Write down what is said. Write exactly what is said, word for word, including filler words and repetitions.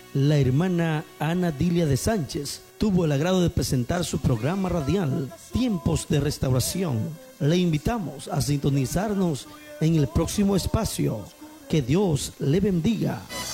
La hermana Ana Dilia de Sánchez tuvo el agrado de presentar su programa radial Tiempos de Restauración. Le invitamos a sintonizarnos en el próximo espacio. Que Dios le bendiga.